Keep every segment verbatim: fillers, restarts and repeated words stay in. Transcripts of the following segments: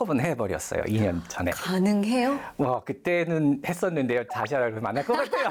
한꺼번에 해버렸어요. 이 년 전에. 가능해요? 와, 그때는 했었는데요. 다시 하라고 안 할 것 같아요.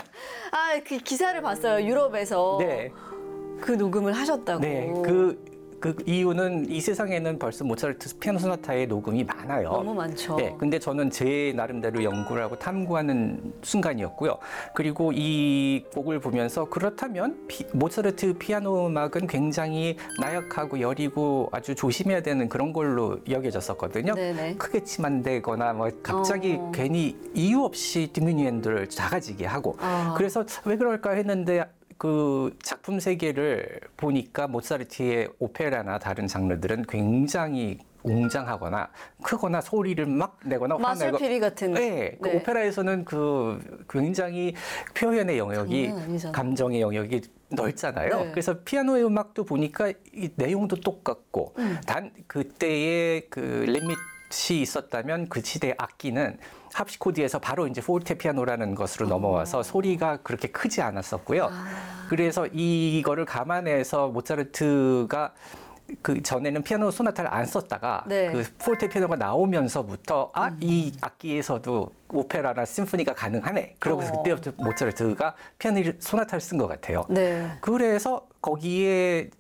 아, 그 기사를 봤어요. 유럽에서. 네. 그 녹음을 하셨다고. 네. 그 그 이유는 이 세상에는 벌써 모차르트 피아노 소나타의 녹음이 많아요. 너무 많죠. 네, 근데 저는 제 나름대로 연구를 하고 탐구하는 순간이었고요. 그리고 이 곡을 보면서 그렇다면 피, 모차르트 피아노 음악은 굉장히 나약하고 여리고 아주 조심해야 되는 그런 걸로 여겨졌었거든요. 네네. 크게 치만되거나 뭐 갑자기 어. 괜히 이유 없이 디미니엔드를 작아지게 하고 아. 그래서 왜 그럴까 했는데 그 작품 세계를 보니까 모차르트의 오페라나 다른 장르들은 굉장히 웅장하거나 크거나 소리를 막 내거나 화내고 마술피리 같은. 네, 그 네. 오페라에서는 그 굉장히 표현의 영역이 장난 아니잖아요. 감정의 영역이 넓잖아요. 네. 그래서 피아노의 음악도 보니까 이 내용도 똑같고 음. 단 그때의 그 리밋이 있었다면 그 시대 악기는 합시코드에서 바로 이제 포르테 피아노라는 것으로 넘어와서 소리가 그렇게 크지 않았었고요. 아. 그래서 이거를 감안해서 모차르트가 그 전에는 피아노 소나타를 안 썼다가 네. 그 포르테 피아노가 나오면서부터 아, 이 악기에서도 오페라나 심포니가 가능하네. 그러고서 어. 그때부터 모차르트가 피아노 소나타를 쓴 것 같아요. 네. 그래서 거기에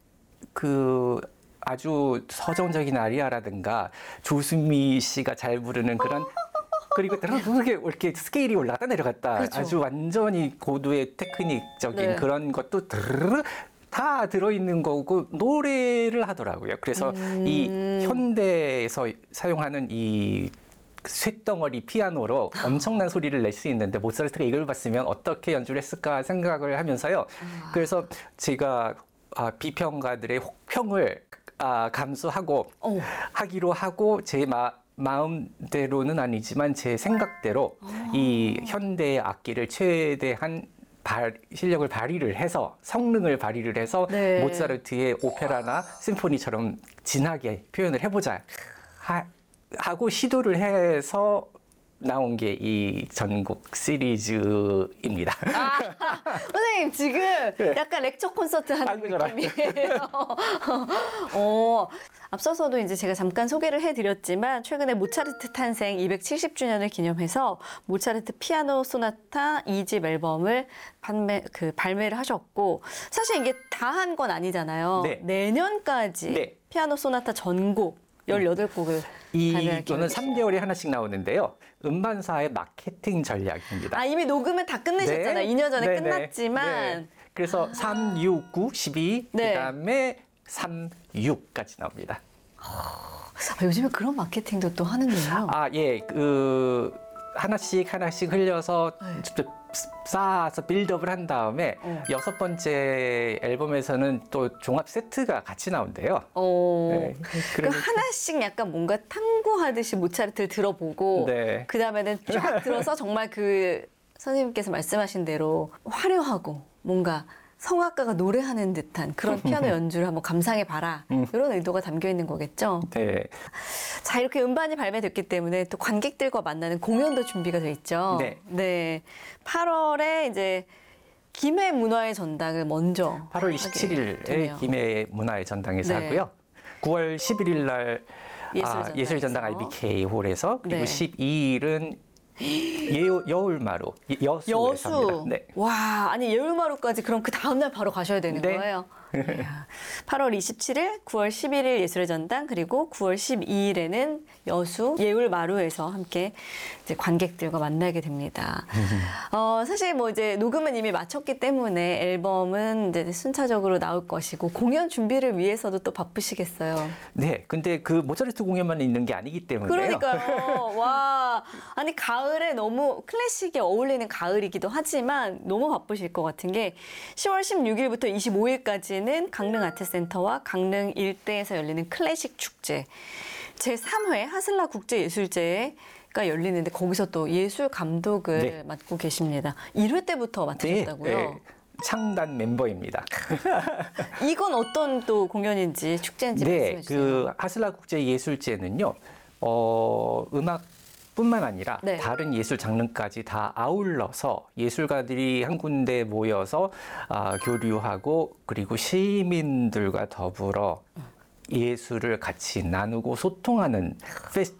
그 아주 서정적인 아리아라든가 조수미 씨가 잘 부르는 그런 그리고 그렇게 이렇게 스케일이 올라갔다 내려갔다 그렇죠. 아주 완전히 고도의 테크닉적인 네. 그런 것도 드르르 다 들어있는 거고 노래를 하더라고요. 그래서 음. 이 현대에서 사용하는 이 쇳덩어리 피아노로 엄청난 소리를 낼 수 있는데 모차르트가 이걸 봤으면 어떻게 연주를 했을까 생각을 하면서요. 아. 그래서 제가 아, 비평가들의 혹평을 아, 감수하고 어. 하기로 하고 제 마, 마음대로는 아니지만 제 생각대로 아. 이 현대의 악기를 최대한 발, 실력을 발휘를 해서 성능을 발휘를 해서 네. 모차르트의 오페라나 심포니처럼 진하게 표현을 해보자 하, 하고 시도를 해서 나온 게 이 전곡 시리즈입니다. 아, 선생님 지금 네. 약간 렉처 콘서트 하는 아이고, 저라. 느낌이에요. 어, 앞서서도 이제 제가 잠깐 소개를 해드렸지만 최근에 모차르트 탄생 이백칠십 주년을 기념해서 모차르트 피아노 소나타 이 집 앨범을 판매, 그 발매를 하셨고 사실 이게 다 한 건 아니잖아요. 네. 내년까지 네. 피아노 소나타 전곡 열여덟 곡을 이거는 삼 개월에 하나씩 나오는데요. 음반사의 마케팅 전략입니다. 아 이미 녹음은 다 끝내셨잖아요. 네. 이 년 전에 네, 끝났지만 네. 그래서 삼, 육, 구, 십이 네. 그다음에 삼, 육까지 나옵니다. 아, 요즘에 그런 마케팅도 또 하는군요. 아, 예. 그 하나씩 하나씩 흘려서 네. 쌓아서 빌드업을 한 다음에 어. 여섯 번째 앨범에서는 또 종합 세트가 같이 나온대요. 어, 네. 그 그래서- 하나씩 약간 뭔가 탐구하듯이 모차르트를 들어보고 네. 그 다음에는 쫙 들어서 정말 그 선생님께서 말씀하신 대로 화려하고 뭔가 성악가가 노래하는 듯한 그런 피아노 연주를 한번 감상해봐라 음. 이런 의도가 담겨 있는 거겠죠. 네. 자 이렇게 음반이 발매됐기 때문에 또 관객들과 만나는 공연도 준비가 돼 있죠. 네. 네. 팔월에 이제 김해 문화의 전당을 먼저 팔월 하게 이십칠일에 되네요. 김해 문화의 전당에서 네. 하고요. 구월 십일일 날 예술전당에서. 아, 예술전당 아이비케이 홀에서 그리고 네. 십이일은 예, 여울마루 여수에서 여수. 합니다. 네. 와, 아니 여울마루까지 그럼 그 다음 날 바로 가셔야 되는 네. 거예요. 이야. 팔월 이십칠일, 구월 십일일 예술의 전당 그리고 구월 십이일에는 여수 예울마루에서 함께 이제 관객들과 만나게 됩니다. 어, 사실 뭐 이제 녹음은 이미 마쳤기 때문에 앨범은 이제 순차적으로 나올 것이고 공연 준비를 위해서도 또 바쁘시겠어요. 네. 근데 그 모차르트 공연만 있는 게 아니기 때문에요. 그러니까요. 와, 아니 가을에 너무 클래식에 어울리는 가을이기도 하지만 너무 바쁘실 것 같은 게 시월 십육일부터 이십오일까지는 강릉 아트센터와 강릉 일대에서 열리는 클래식 축제 제삼 회 하슬라 국제예술제가 열리는데 거기서 또 예술 감독을 네. 맡고 계십니다. 일 회 때부터 맡으셨다고요? 네, 네. 창단 멤버입니다. 이건 어떤 또 공연인지 축제인지 네, 말씀해 주세요. 그 하슬라 국제 예술제는요. 어, 음악 뿐만 아니라 네. 다른 예술 장르까지 다 아울러서 예술가들이 한 군데 모여서 아, 교류하고 그리고 시민들과 더불어 예술을 같이 나누고 소통하는